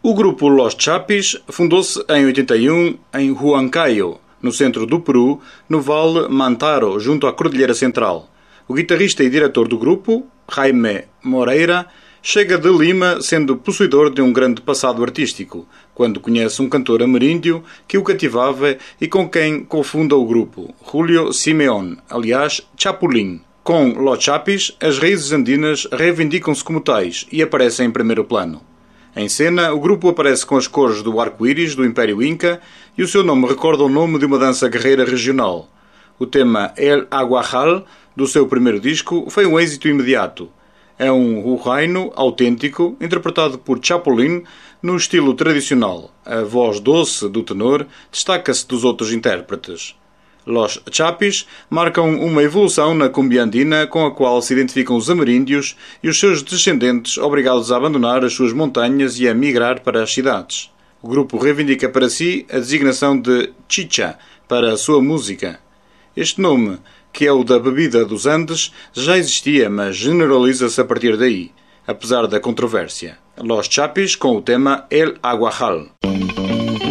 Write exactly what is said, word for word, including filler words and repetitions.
O grupo Los Chapis fundou-se em oitenta e um em Huancayo, no centro do Peru, no Vale Mantaro, junto à Cordilheira Central. O guitarrista e diretor do grupo, Jaime Moreira, chega de Lima sendo possuidor de um grande passado artístico, quando conhece um cantor ameríndio que o cativava e com quem confunda o grupo, Julio Simeón, aliás, Chapulín. Com Los Chapis, as raízes andinas reivindicam-se como tais e aparecem em primeiro plano. Em cena, o grupo aparece com as cores do arco-íris do Império Inca e o seu nome recorda o nome de uma dança guerreira regional. O tema El Aguajal, do seu primeiro disco, foi um êxito imediato. É um huayno autêntico, interpretado por Chapulín no estilo tradicional. A voz doce do tenor destaca-se dos outros intérpretes. Los Chapis marcam uma evolução na cumbia andina com a qual se identificam os ameríndios e os seus descendentes obrigados a abandonar as suas montanhas e a migrar para as cidades. O grupo reivindica para si a designação de chicha para a sua música. Este nome, que é o da bebida dos Andes, já existia, mas generaliza-se a partir daí, apesar da controvérsia. Los Chapis com o tema El Aguajal.